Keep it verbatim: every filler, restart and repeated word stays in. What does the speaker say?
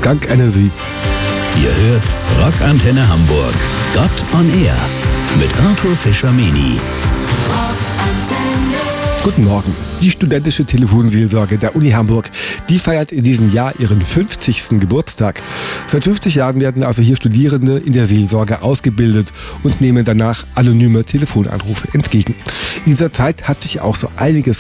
Skunk Energy. Ihr hört Rockantenne Hamburg. Gott on Air mit Arthur Fischer-Meni. Guten Morgen. Die studentische Telefonseelsorge der Uni Hamburg, die feiert in diesem Jahr ihren fünfzigsten Geburtstag. Seit fünfzig Jahren werden also hier Studierende in der Seelsorge ausgebildet und nehmen danach anonyme Telefonanrufe entgegen. In dieser Zeit hat sich auch so einiges